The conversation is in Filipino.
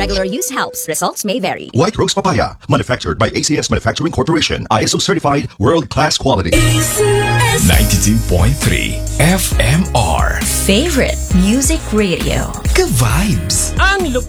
Regular use helps. Results may vary. White Rose Papaya, manufactured by ACS Manufacturing Corporation. ISO certified, world-class quality. 92.3 FMR. Favorite Music Radio. Ka-vibes. Ang